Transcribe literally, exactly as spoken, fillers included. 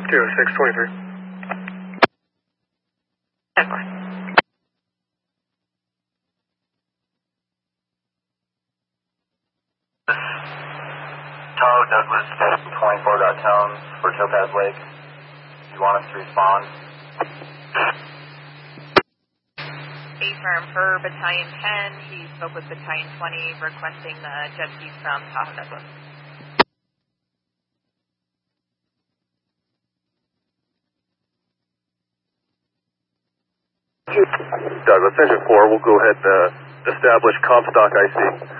two oh six twenty-three. Tow Douglas twenty-four got tones for Topaz Lake. You want us to respond? A-firm for Battalion ten. He spoke with Battalion twenty requesting the jet ski from Tahoe Douglas. Douglas, Engine four, we'll go ahead and uh, establish Comstock I C.